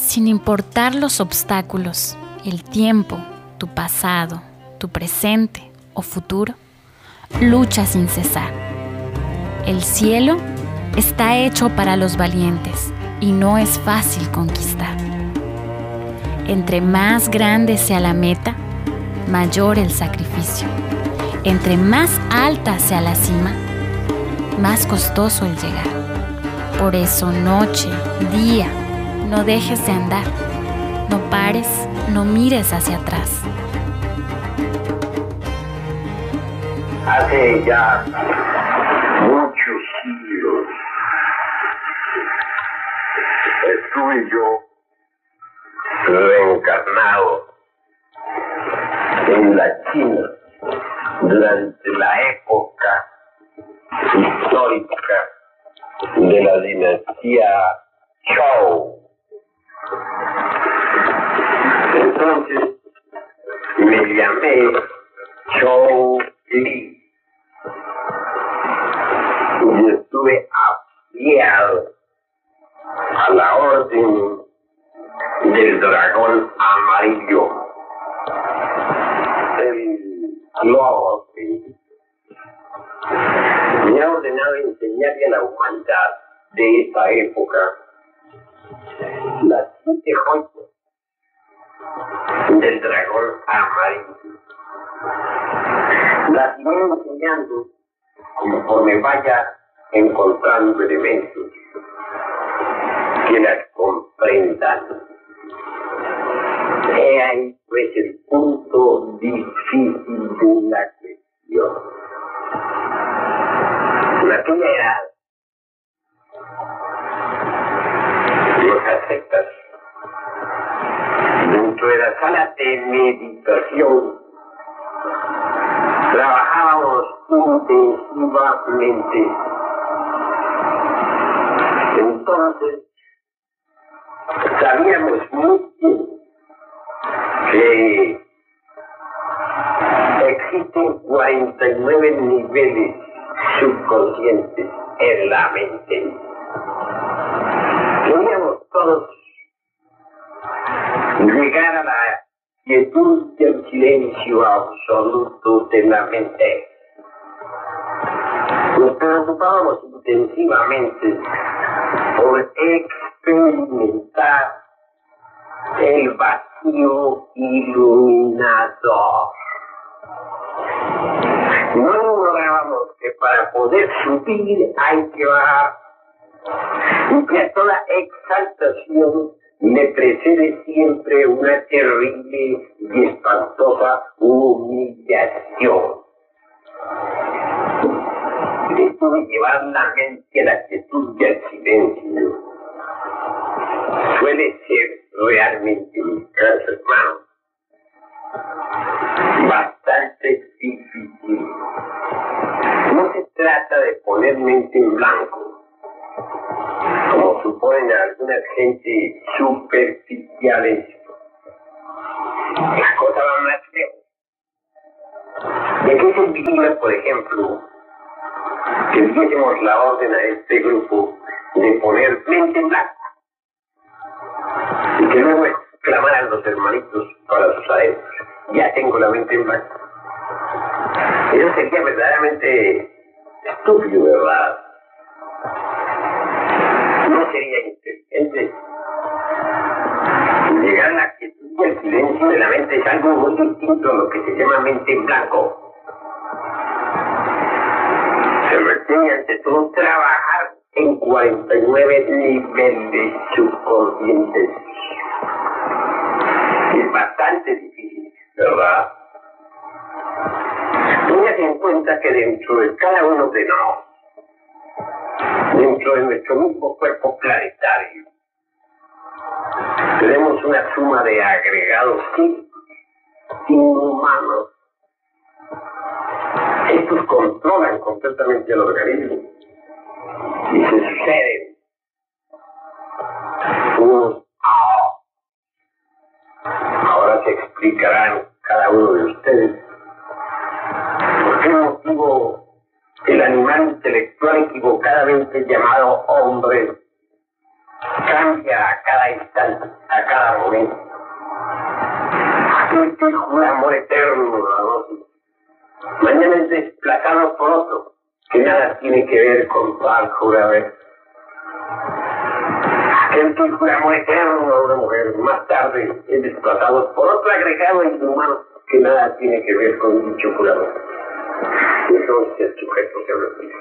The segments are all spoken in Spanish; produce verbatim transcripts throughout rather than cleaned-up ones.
Sin importar los obstáculos, el tiempo, tu pasado, tu presente o futuro, lucha sin cesar. El cielo está hecho para los valientes y no es fácil conquistar. Entre más grande sea la meta, mayor el sacrificio. Entre más alta sea la cima, más costoso el llegar. Por eso noche, día, no dejes de andar. No pares, no mires hacia atrás. Hace ya muchos siglos estuve yo reencarnado en la China durante la época histórica de la dinastía Zhou. Entonces me llamé Zhou Li y estuve afiliado a la orden del dragón amarillo, el lobo. Me ha ordenado enseñarle a la humanidad de esta época las siete joyas del dragón amarillo. Las iré enseñando conforme vaya encontrando elementos que las comprendan. He ahí pues el punto difícil de la cuestión. La tuya era, los aceptas dentro de la sala de meditación. Trabajábamos intensivamente. Entonces sabíamos muy bien que existen cuarenta y nueve niveles subconscientes en la mente. Queríamos todos llegar a la quietud del silencio absoluto de la mente. Nos preocupábamos intensivamente por experimentar el vacío iluminador. No ignorábamos que para poder subir hay que bajar y que a toda exaltación le precede siempre una terrible y espantosa humillación. Esto de llevar la mente a la quietud y al silencio suele ser realmente, mis caros hermanos, bastante difícil. No se trata de poner mente en blanco, como suponen algunas gentes superficiales. La cosa va más lejos. ¿De qué serviría, por ejemplo, que diésemos la orden a este grupo de poner mente en blanco y que luego exclamaran los hermanitos para sus adentros: ya tengo la mente en blanco? Eso sería verdaderamente estúpido, ¿verdad? No sería inteligente. Llegar a la quietud y al silencio de la mente es algo muy distinto a lo que se llama mente en blanco. Se requiere ante todo trabajar en cuarenta y nueve niveles subconscientes. Es bastante difícil, ¿verdad? Téngase en cuenta que dentro de cada uno de nosotros, dentro de nuestro mismo cuerpo planetario, tenemos una suma de agregados inhumanos. Estos controlan completamente el organismo y se suceden unos a otros. Ahora se explicarán cada uno de ustedes por qué motivo el animal intelectual equivocadamente llamado hombre cambia a cada instante. a cada momento. Aquel que jura amor eterno a nosotros, mañana es desplazado por otro, que nada tiene que ver con tal juramento. Aquel que jura amor eterno a una mujer, más tarde es desplazado por otro agregado inhumano, que nada tiene que ver con dicho juramento. Entonces el sujeto se repite.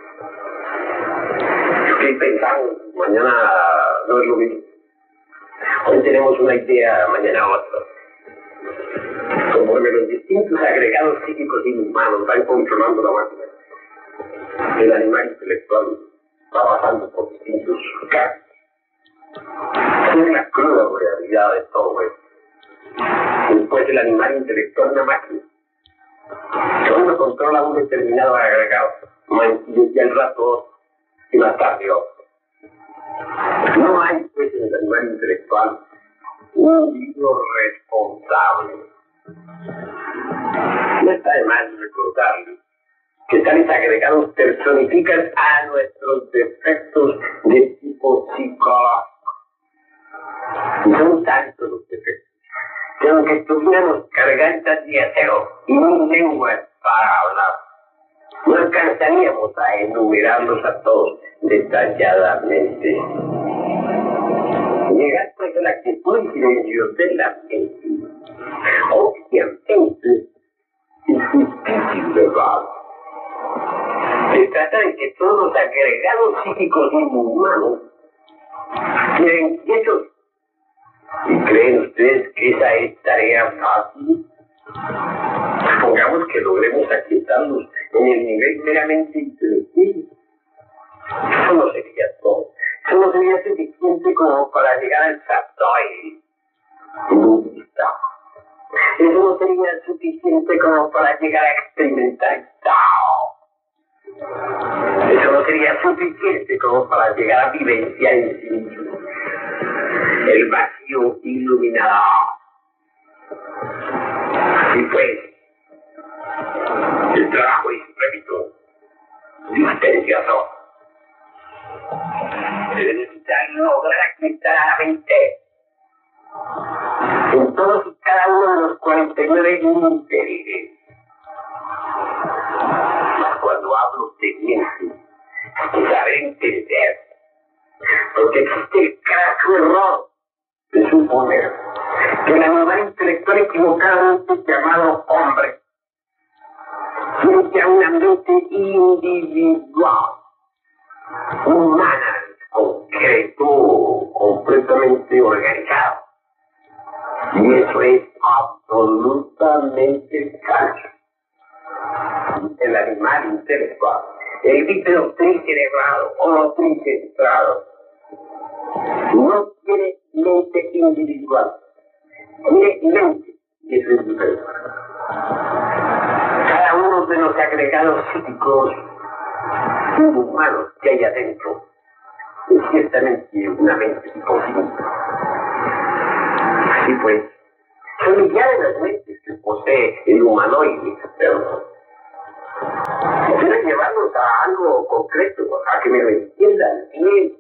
Yo estoy pensando, mañana no es lo mismo. Hoy tenemos una idea, mañana otra. Conforme los distintos agregados psíquicos inhumanos van controlando la máquina, el animal intelectual va pasando por distintos cambios. Es la cruda realidad de todo esto. Después el animal intelectual es una máquina. Cuando controla un determinado agregado, y al rato otro, y más tarde otro. No hay, pues, en el animal intelectual un individuo responsable. No está de más recordarle que tales agregados personifican a nuestros defectos de tipo psicológico. Y son tantos los defectos que aunque tuviéramos gargantas de acero y mil lenguas para hablar, no alcanzaríamos a enumerarlos a todos detalladamente. Llegar pues a la actitud y silencio de la mente, obviamente, es difícil, ¿verdad? Se trata de que todos los agregados psíquicos inhumanos queden quietos. ¿Y creen ustedes que esa es tarea fácil? Supongamos que logremos aquietarlos en el nivel meramente intelectual. Eso no sería todo. Eso no sería suficiente como para llegar al Satori budista. Eso no sería suficiente como para llegar a experimentar el Tao. Eso no sería suficiente como para llegar a vivenciar en sí mismo el vacío iluminado. Y pues, el trabajo es, repito, dispendioso. Se necesita lograr aquietar a la mente en todos y cada uno de los cuarenta y nueve interiores. Cuando hablo de mente, hay que saber entender, porque existe el craso error de suponer que el animal intelectual equivocadamente llamado hombre tiene ya una mente individual, humana, concreto, completamente organizado. Y eso es absolutamente falso. El animal intelectual, el bípedo tricerebrado o no tricerebrado, no tiene mente individual, tiene mente, y eso es diferente. Cada uno de los agregados psíquicos humanos que hay adentro es ciertamente una mente imposible. Así pues, son millares las mentes que posee el humanoide externo. Quiero llevarlos a algo concreto, a que me lo entiendan bien.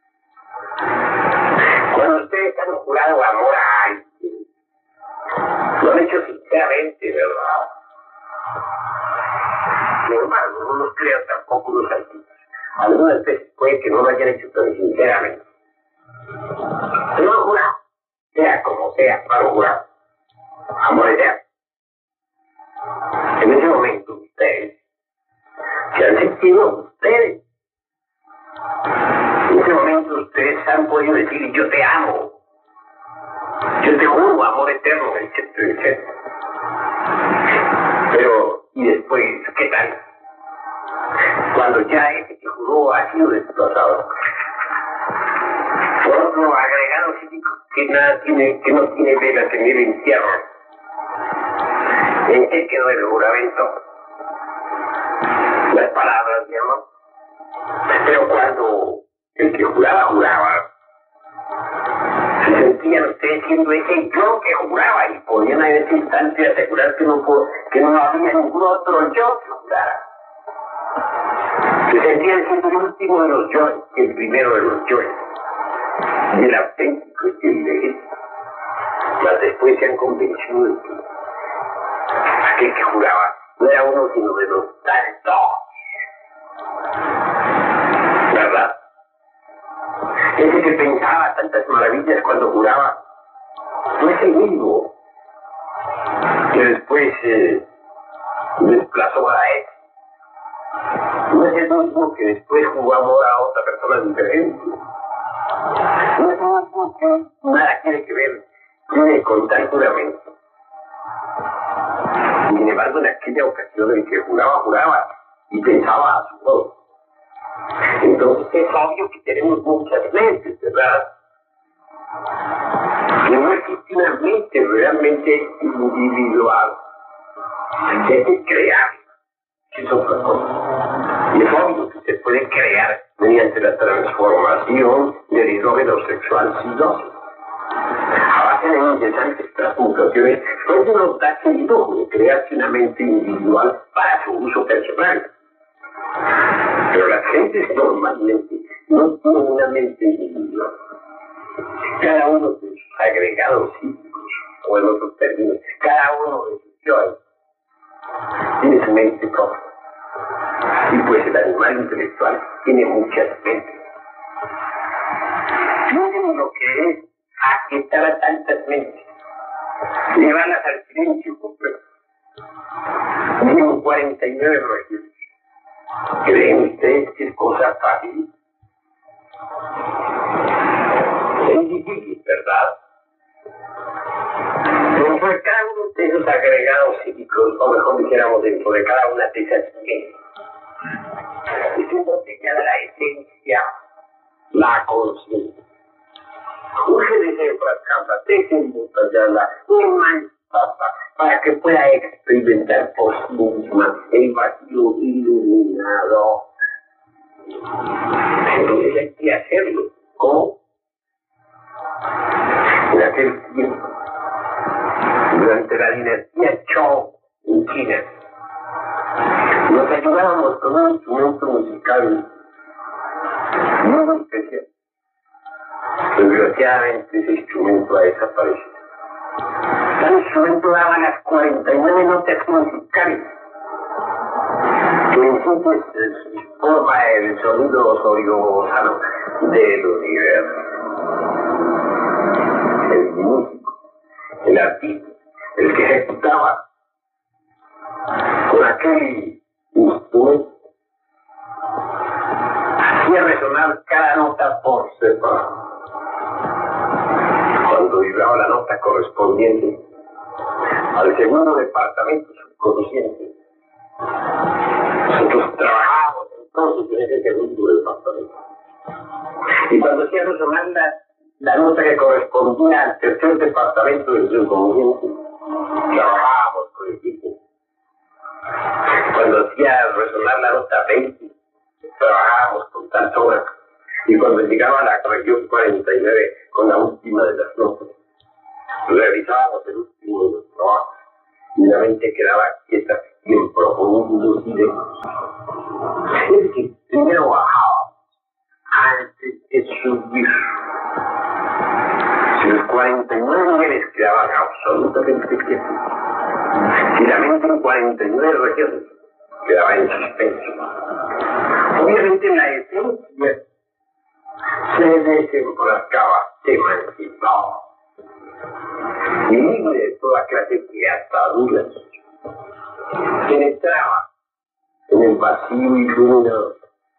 Cuando ustedes han jurado amor a alguien, lo han hecho sinceramente, ¿verdad? Normal, no los creo tampoco los artistas. Algunas veces puede que no lo hayan hecho tan sinceramente. Pero lo han jurado, sea como sea, lo han jurado. Amor eterno. En ese momento, ustedes se han sentido ustedes. En ese momento, ustedes han podido decir: yo te amo, yo te juro amor eterno, etcétera, etcétera. Pero, ¿y después qué tal? Cuando ya ese que juró ha sido desplazado por otro agregado físico que nada tiene, que no tiene velas en el infierno. ¿En qué quedó el juramento? Las palabras de amor. Pero cuando el que juraba, juraba, se sentían ustedes siendo ese yo que juraba y podían en ese instante asegurar que no, que no había ningún otro yo que jurara. Se sentían siendo el último de los yoes, el primero de los yoes, el auténtico y el legítimo. Mas después se han convencido de que aquel que juraba no era uno sino de los tantos. ¿Verdad? Ese que pensaba tantas maravillas cuando juraba no es el mismo que después eh, desplazó a él. No es el mismo que después jugó amor a otra persona diferente. No es el mismo que nada tiene que ver tiene con tal juramento. Sin embargo, en aquella ocasión en que juraba, juraba y pensaba a su modo. Entonces es obvio que tenemos muchas mentes, ¿verdad? Que no existe una mente realmente individual. Es crear, que es otra cosa. Y es obvio que se puede crear mediante la transformación del hidrógeno sexual siloso. A base de interesantes transmutaciones, puede nos da sentido de crearse una mente individual para su uso personal. Pero las gentes normalmente no tienen una mente individual. Cada uno de sus agregados psíquicos, o en otros términos, cada uno de sus yoes, tiene su mente propia. Y pues el animal intelectual tiene muchas mentes. Miren lo que es aquietar a tantas mentes. Llevarlas al silencio completo. Tienen cuarenta y nueve regiones. ¿Creen ustedes que es cosa fácil? Es difícil, ¿verdad? Dentro de cada uno de esos agregados psíquicos, o mejor dijéramos, dentro de cada una de esas mentes, es identificada la esencia, la conciencia. Urge desenfrascarla, desembotellarla, emanciparla, para que pueda experimentar por sí misma el vacío iluminado. Entonces hay que hacerlo. ¿Cómo? En aquel tiempo, durante la dinastía Zhou en China, nos ayudábamos con un instrumento musical muy especial. Desgraciadamente ese instrumento ha desaparecido. El instrumento daba las cuarenta y nueve notas musicales que en síntesis forma el sonido sonido del universo. El músico, el artista, el que ejecutaba con aquel instrumento, hacía resonar cada nota por separado. Cuando vibraba la nota correspondiente al segundo departamento subconsciente, nosotros trabajábamos entonces en ese segundo departamento. Y cuando hacía resonar la, la nota que correspondía al tercer departamento del subconsciente, trabajábamos con el equipo. Cuando hacía resonar la nota veinte, trabajábamos con tantas horas. Y cuando llegaba a la región cuarenta y nueve con la última de las notas, realizábamos el último de los trabajos y la mente quedaba quieta y en profundo silencio. Es decir, primero bajábamos antes de subir. Si los cuarenta y nueve niveles quedaban absolutamente quietos, si la mente en cuarenta y nueve regiones quedaba en suspenso, obviamente la esencia se desenfrascaba, se emancipaba, y libre de toda clase de ataduras, penetraba en el vacío iluminado.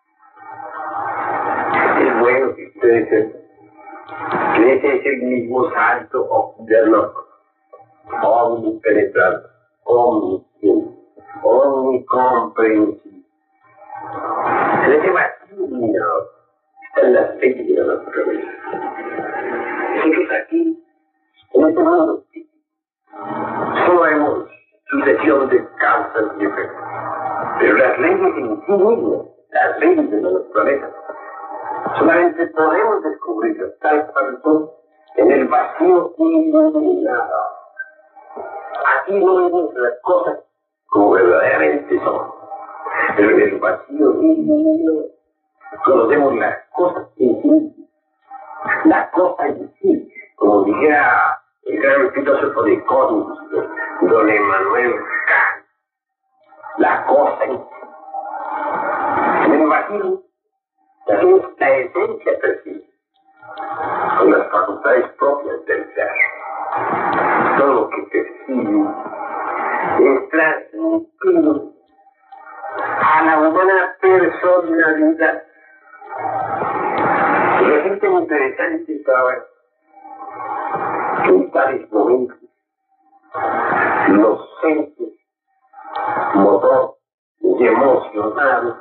Es bueno que ustedes sepan que ese es el mismo salto ocular, omnipenetrante, omnisciente, omnicomprensible. En ese vacío iluminado están las leyes de la naturaleza. Nosotros aquí, en este mundo, solo vemos sucesión de causas y efectos. Pero las leyes en sí mismas, las leyes de la naturaleza, solamente podemos descubrirlas tal cual en el vacío iluminado. Aquí no vemos las cosas como verdaderamente son, pero en el vacío iluminado conocemos las cosas en sí, la cosa en sí, como dijera el gran filósofo de Córdoba, don Emanuel Kant, la cosa en me imagino también la esencia percibida, con las facultades propias del ser. Todo lo que percibe es transmitido a la humana personalidad. Resulta interesante saber que en tales momentos los centros motor y emocionados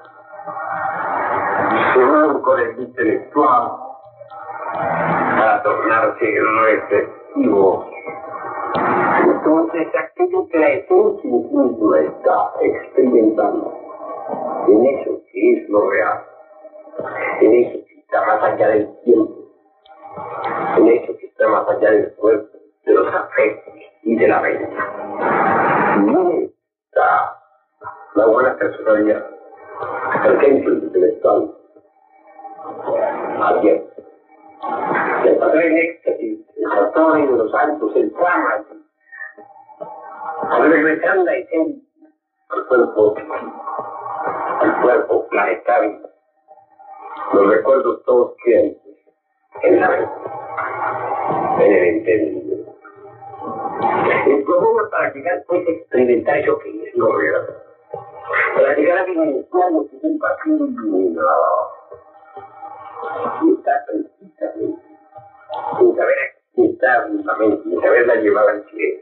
se unen con el intelectual para tornarse receptivos. Entonces, aquello que la esencia misma está experimentando, en eso que es lo real, en eso que está más allá del tiempo, en eso que está más allá del cuerpo, de los afectos y de la mente. Y está la buena personalidad, el centro intelectual, abierto. El padre en éxtasis, el autor de los santos, el drama, regresando la esencia al cuerpo, al cuerpo planetario. Los recuerdos todos quedan en la mente, en el entendimiento. El problema para llegar pues a experimentar eso que es lo real, para llegar a vivenciar lo que es un vacío iluminado, y está precisamente sin saber aquietar la mente, sin saberla llevar al cielo.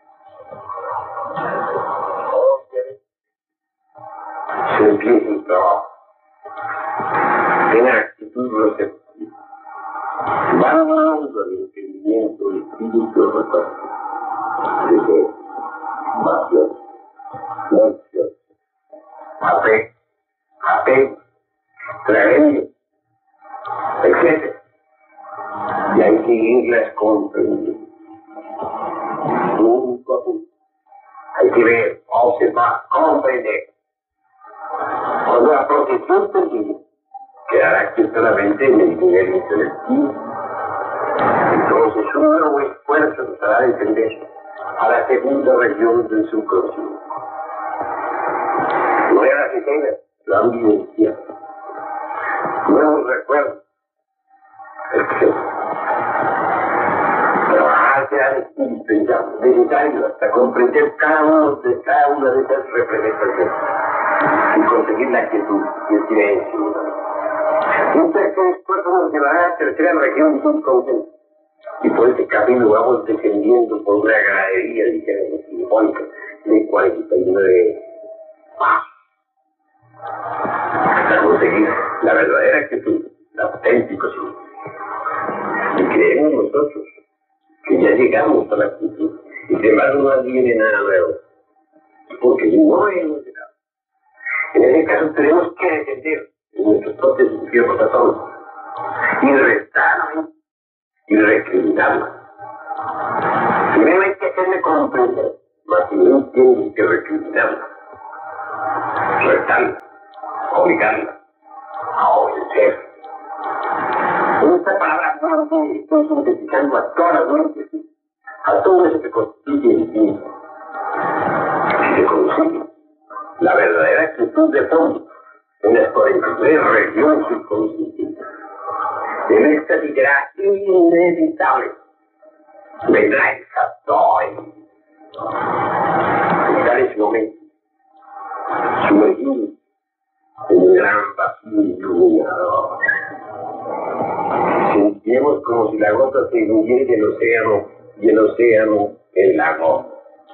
Se empieza un trabajo, tiene actitud receptiva, va dando el entendimiento del espíritu retorno, de pasión, noción, apego, apego, tragedia, etcétera. Y hay que irlas comprendiendo. Punto a punto. Hay que ver, observar, comprender. Cuando la procesión termine, quedará solamente en el nivel intelectivo. Entonces un nuevo esfuerzo nos hará de entender a la segunda región del subconsciente. Nuevas ideas, la vivencia, nuevos recuerdos, etcétera. Trabajar será indispensable, necesario hasta comprender cada, uno de, cada una de esas representaciones y conseguir la quietud y el silencio. Un tercer esfuerzo nos llevará a la tercera región subconsciente. Y por este camino vamos descendiendo por una ganadería, dijéramos, sinfónica de cuarenta y nueve pasos hasta conseguir la verdadera quietud, el auténtico silencio. Y creemos nosotros que ya llegamos a la quietud y sin embargo no viene nada nuevo, porque no hemos llegado. En ese caso tenemos que descender en nuestros propios infiernos atómicos y restarnos y recriminarla. Primero hay que hacerle comprender, mas si no tienen que recriminarla, restarla, obligarla a obedecer. En esta palabra estoy sintetizando a todas las mentes, a todo eso que constituye el fin. Si se consigue la verdadera actitud de fondo en las cuarenta y tres regiones subconscientes, el éxtasis será inevitable. Vendrá el satori. En ese momento, sumergido en el gran vacío iluminador, sentiremos como si la gota se diluyera del océano y el océano el lago.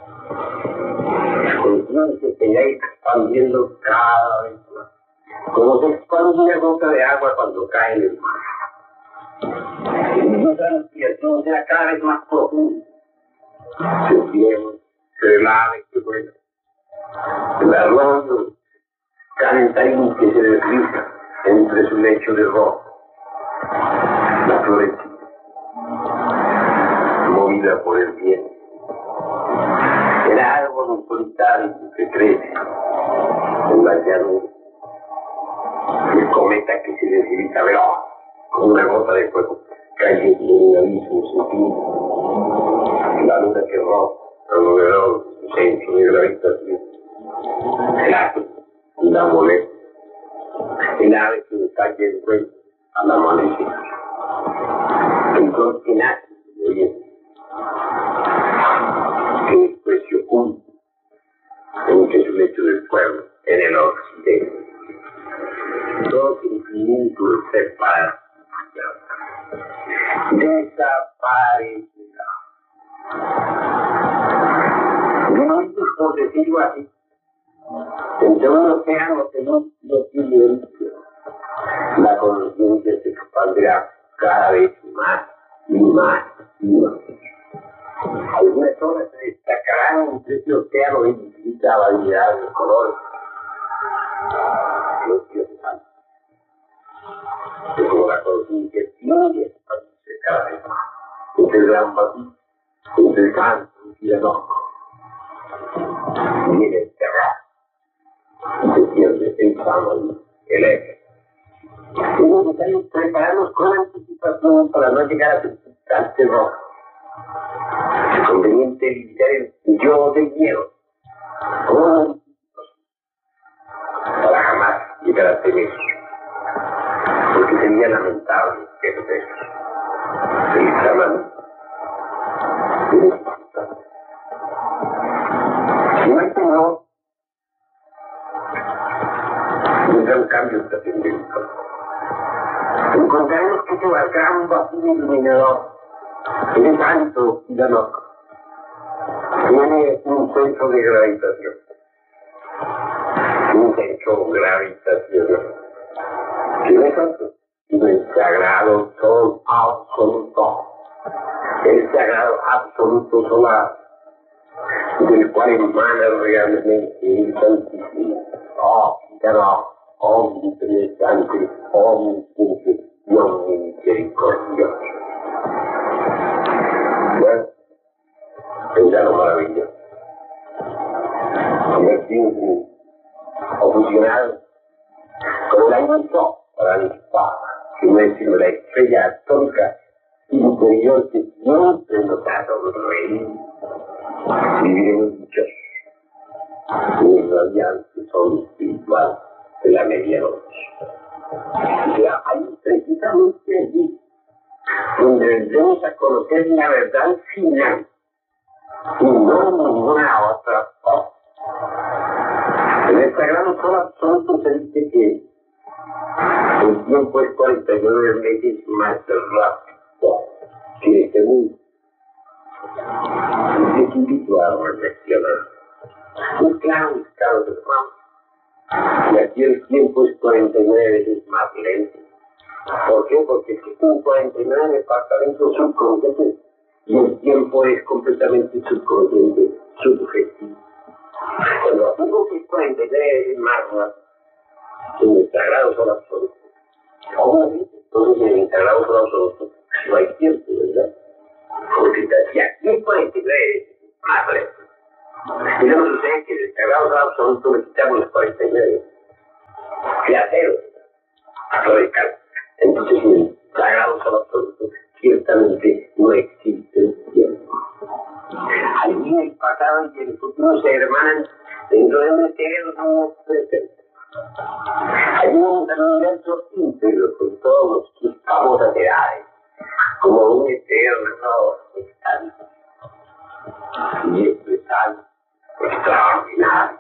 La conciencia se irá expandiendo cada vez más, como se expande una gota de agua cuando cae en el mar. Y nuestra respiración será cada vez más profunda. Sentiremos que el ave que vuela, el arroyo cantarín que se desliza entre su lecho de roca, la florecita, movida por el viento, el árbol solitario que crece en la llanura, el cometa que se desliza veloz con una gota de fuego cayendo en un abismo sin fin, la luna el sol que nace de oriente, que después se oculta entre su lecho del pueblo en el occidente. Todo su infinito separado desaparecerá. Vivimos, por decirlo así, entre un océano que no tiene origen. La conciencia se expandrá cada vez más y más y más. Algunas horas se destacarán entre ese océano de infinita variedad de colores. Los dioses santos. Pero la conciencia tiene que expandirse cada vez más. Entre el gran vacío, entre el canto y el enojo. Viene el terror. Y se pierde el sábado, el eje. Es necesario prepararnos con anticipación para no llegar a al terror. Es conveniente evitar el yo del miedo. Oh, para jamás llegar a temer. Porque sería lamentable perder el jamás. Si no hay temor, vendrá un cambio trascendente. Encontraremos que se va el gran vacío iluminador, el encanto y la noche. Tiene un centro de gravitación. Un centro gravitacional. ¿Qué es eso? El sagrado sol absoluto. El sagrado absoluto solar, del cual emana realmente el santísimo. Oh, será omnipresente, omnipotente y omnimisericordioso. Bueno, pensar lo maravilloso. Convertirse o fusionar como la inventó para el Papa, que no es sino la estrella atómica interior que siempre nos ha dado reír. Viviremos muchos en la alianza son espiritual de la medianoche. Y ahí precisamente allí donde vendremos a conocer la verdad final y no ninguna otra cosa. En el sagrado sol absoluto se dice que el tiempo es cuarenta y nueve veces más rápido que este mundo. Y te invito a reflexionar. Es claro, mis caros hermanos, y aquí el tiempo es cuarenta y nueve veces más lento. ¿Por qué? Porque existen cuarenta y nueve departamentos subconscientes y el tiempo es completamente subconsciente, subjetivo. Cuando hacemos que es cuarenta y nueve veces más rápido, en el sagrado sol absoluto. Obviamente, entonces en el sagrado sol absoluto no hay tiempo, ¿verdad? Porque si aquí es cuarenta y nueve veces más lento. Y no sucede que en el sagrado sol absoluto le quitamos los cuarenta y nueve. Queda cero. A todo el calcio. Entonces en el sagrado sol absoluto ciertamente no existe el tiempo. Allí el pasado y el futuro se hermanan dentro de un misterio que no presente. Hay un universo íntegro con todos sus famosas edades, como un eterno instante. Y esto es algo extraordinario.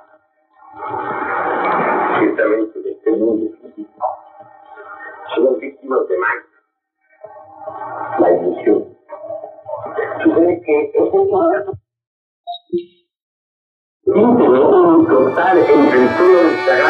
Ciertamente en este mundo físico somos víctimas de magia, la ilusión. Sucede que este universo íntegro, total, entre el todo el sagrado